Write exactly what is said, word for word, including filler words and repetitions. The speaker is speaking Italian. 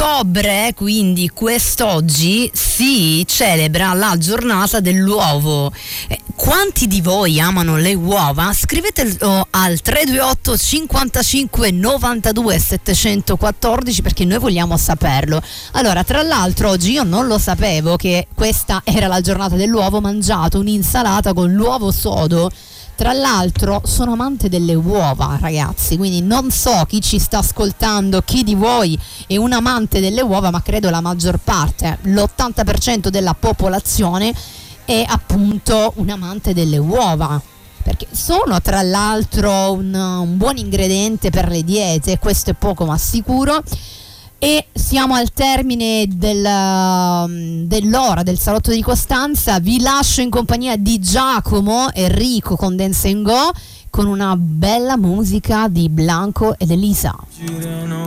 ottobre, quindi quest'oggi, si celebra la giornata dell'uovo. Eh, quanti di voi amano le uova? Scrivetelo al tre due otto cinquantacinque novantadue settecentoquattordici perché noi vogliamo saperlo. Allora, tra l'altro oggi io non lo sapevo che questa era la giornata dell'uovo, ho mangiato un'insalata con l'uovo sodo. Tra l'altro sono amante delle uova, ragazzi, quindi non so chi ci sta ascoltando, chi di voi è un amante delle uova, ma credo la maggior parte, l'ottanta per cento della popolazione è appunto un amante delle uova, perché sono tra l'altro un, un buon ingrediente per le diete, questo è poco ma sicuro. E siamo al termine del, dell'ora del salotto di Costanza. Vi lascio in compagnia di Giacomo Enrico con Dance and Go, con una bella musica di Blanco ed Elisa.